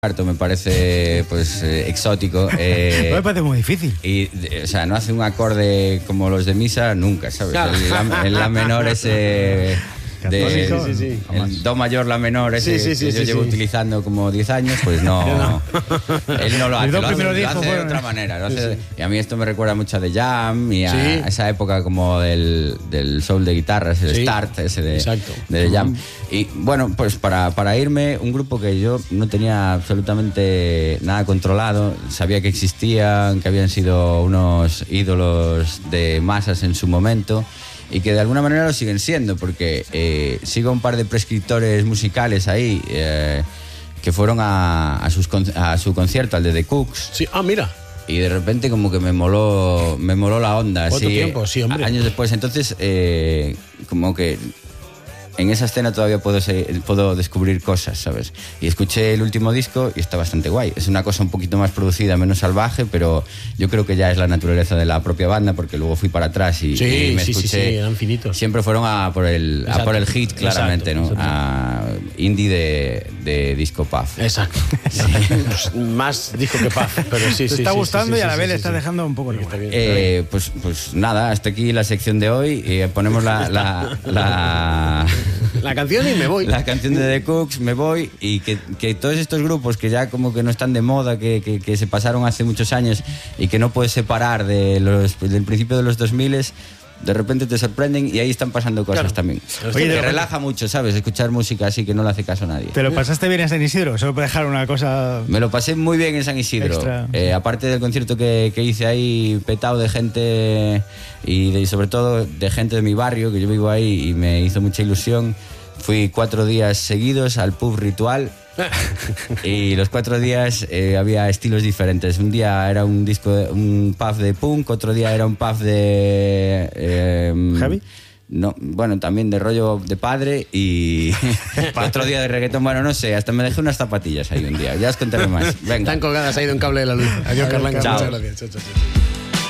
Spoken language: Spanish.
Me parece pues exótico. No me parece muy difícil. Y, o sea, no hace un acorde como los de misa nunca, ¿sabes? Claro. El la menor ese Sí. el do mayor, la menor ese que yo llevo sí. utilizando como 10 años, pues no. Él no lo hace, dos lo hace, primeros lo discos hace de fueron, otra manera. Lo hace, y a mí esto me recuerda mucho a The Jam y a Sí. esa época como del soul de guitarras, el Sí. start ese de Exacto. The Jam. Y bueno, pues para irme, un grupo que yo no tenía absolutamente nada controlado, sabía que existían, que habían sido unos ídolos de masas en su momento y que de alguna manera lo siguen siendo, porque sigo un par de prescriptores musicales ahí que fueron a su concierto, al de The Cooks. Sí, mira. Y de repente como que me moló la onda. ¿Cuánto así, tiempo? Sí, hombre. Años después. Entonces, como que en esa escena todavía puedo descubrir cosas, ¿sabes? Y escuché el último disco y está bastante guay. Es una cosa un poquito más producida, menos salvaje, pero yo creo que ya es la naturaleza de la propia banda, porque luego fui para atrás y me escuché. Sí, eran finitos. Siempre fueron a por el hit, claramente, exacto, ¿no? A indie de disco puff. Exacto. Pues, más disco que paz, pero sí. Te está gustando y a la vez le está está dejando un poco de Está bien. Pues nada, hasta aquí la sección de hoy. Ponemos La canción y me voy. la canción de The Cooks, me voy. Y que todos estos grupos que ya como que no están de moda, que se pasaron hace muchos años y que no puedes separar del principio de los 2000, de repente te sorprenden y ahí están pasando cosas, claro, también. Oye, te relaja mucho, ¿sabes? Escuchar música así que no le hace caso a nadie. ¿Te lo pasaste bien en San Isidro? Solo para dejar una cosa... Me lo pasé muy bien en San Isidro. Aparte del concierto que hice ahí, petado de gente y sobre todo de gente de mi barrio, que yo vivo ahí, y me hizo mucha ilusión. Fui 4 días seguidos al pub Ritual. Y los 4 días había estilos diferentes. Un día era un pub de punk, otro día era un pub de ¿heavy? No, bueno, también de rollo de padre, y otro día de reggaetón. Bueno, no sé, hasta me dejé unas zapatillas ahí un día. Ya os contaré más. Venga. Están colgadas ahí de un cable de la luz. Adiós, Carlanca. Chao. Muchas gracias. Chao.